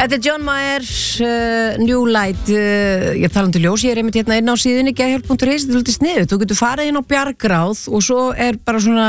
Þetta John Mayer, New Light, ég tala til ljós, ég einmitt hérna inn á síðunni geðhjálp.is, þetta er sniðugt, þú getur farið inn á bjargráð og svo bara svona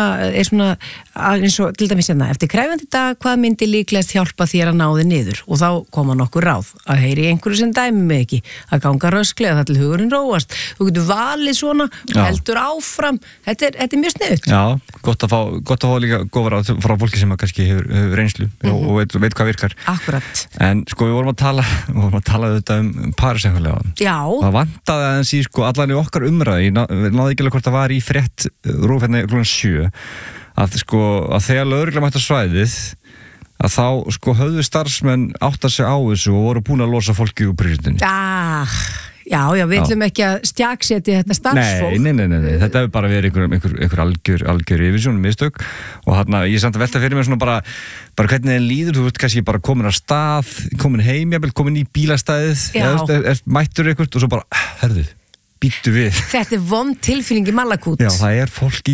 eins og til dæmis hérna, eftir kræfandi dag, hvað myndi líklegast hjálpa þér að ná þig niður og þá koma nokkur ráð, að heyri einhverju sem dæmi mig ekki, að ganga rösklega það til hugurinn róast, þú getur valið svona, heldur áfram, þetta er mjög sniðugt. Já, gott að fá líka góð ráð frá fólki sem kannski hefur reynslu og veit hvað virkar. Akkurat. En sko við vorum að tala þetta parisefnilega. Já. Það vantaði aðeins í allan í okkar umræði, við náðu ekki alveg hvort það var í frétt RÚV hérna klukkan 7 að þegar lögregla mætti á svæðið að þá höfðu starfsmenn áttað sig á þessu og voru búin að losa fólki úr prísundinni. Já, við ætlum ekki að stjaksetja þetta starfsfólk. Nei, þetta hefur bara verið einhver algjör yfirsjón, mistök og þarna, ég samt að velta fyrir mér svona bara hvernig það líður, þú veist kannski bara komin að stað, komin heim, komin í bílastæðið, er mættur eitthvað og svo bara, herðu, býttu við. Þetta vond tilfinning í Malakút. Já, það fólk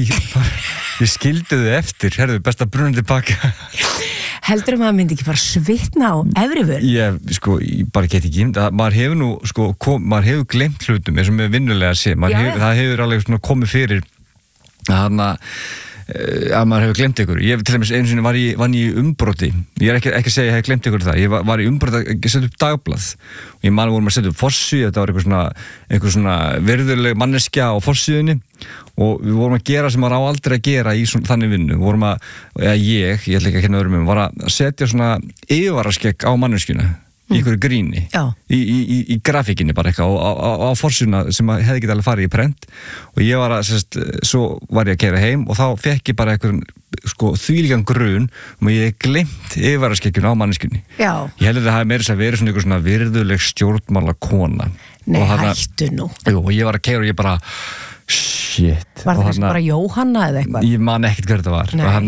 ég skildi þau eftir, herðu, best að bruna tilbaka. Heldur maður myndi ekki bara svitna á efri vörn? Ég bara get ekki maður hefur maður hefur gleymt hlutum eins og með vinnulega sé, það hefur alveg komið fyrir að maður hefur gleymt ykkur. Ég til dæmis einu sinni var í umbroti, ég er ekki að segja að ég hef gleymt ykkur það, ég var í umbroti að setja upp dagblað og ég vorum að setja upp forsíðu, þetta var einhver svona virðuleg manneskja á forsíðunni og við vorum að gera sem maður á aldrei að gera í þannig vinnu, við vorum ég ætla ekki að kenna öðrum var að setja svona yfirvaraskegg á manneskjuna í einhverju gríni, í grafíkinni bara eitthvað á forsíðuna sem hefði ekki alveg farið í prent og ég var svo var ég að keyra heim og þá fekk ég bara einhvern þvílíkan grun og ég gleymt yfirvaraskeggjuna á manneskjunni. Já. Ég held að það hafi meira að vera svona virðuleg stjórnmála kona. Nei, hættu nú. Jú, og ég var að keyra og ég bara shit. Var það kannski bara Jóhanna eða eitthvað? Ég man ekkert hver þetta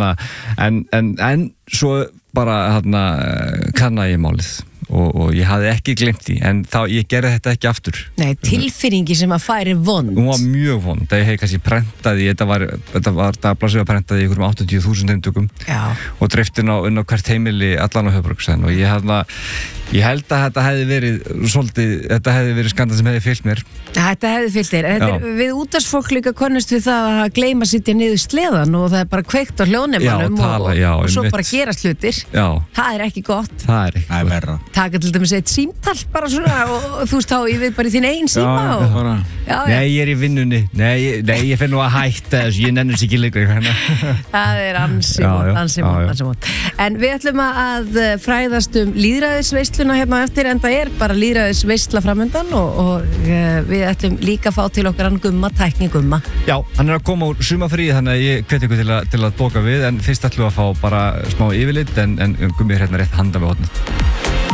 var. En svo bara kannaði ég málið og ég hafði ekki gleymt því en ég gerði þetta ekki aftur. Nei, tilfinningi sem að færi vond. Hún var mjög vond. Það hef kannski prentaði, þetta var dagblasið að prentaði í einhverjum 80.000 eintökum og dreifti inn á hvert heimili allan á höfuðborgarsvæðinu og ég held að þetta hefði verið skandal sem hefði fylgt mér. Þetta hefði fylgt þér. Við útvarpsfólk líka konnust við það að gleyma að sitja niður sleðan og það bara kveikt á hljóðnemanum og svo bara gerast hlutir. Það ekki gott. Það ekki verra. Taka til dæmis eitt símtal bara svona og þú veist þá ég veit bara í þín eigin síma. Nei, ég í vinnunni. Nei, ég finn nú að hætta þessu, ég nennir sér ekki lengur. Það ansi mót. En við ætlum að fræðast lýðræðisveisluna hérna á eftir en það bara lýðræðisveisla framöndan og við ætlum líka að fá til okkar hann Gumma, tækni Gumma. Já, hann að koma úr sumarfríi þannig að ég hvet ykkur til að bóka við en fyrst ætlum við að fá bara smá yfirlit en Gummi hérna rétt handa við hotnið.